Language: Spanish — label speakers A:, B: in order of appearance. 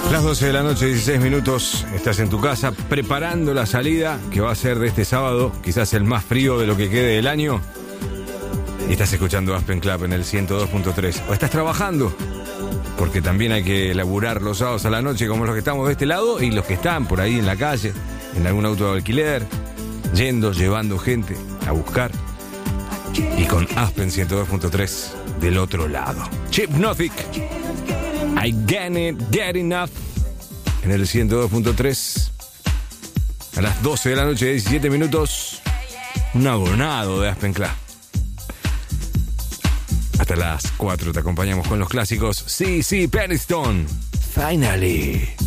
A: Las 12 de la noche, 16 minutos, estás en tu casa preparando la salida que va a ser de este sábado, quizás el más frío de lo que quede del año. Y estás escuchando Aspen Club en el 102.3. O estás trabajando, porque también hay que laburar los sábados a la noche, como los que estamos de este lado y los que están por ahí en la calle, en algún auto de alquiler, llevando gente a buscar. Y con Aspen 102.3 del otro lado. Hypnotic, I Get Enough en el 102.3 a las 12 de la noche, 17 minutos. Un abonado de Aspen Club. Hasta las 4 te acompañamos con los clásicos. Sí, Penistone, Finally.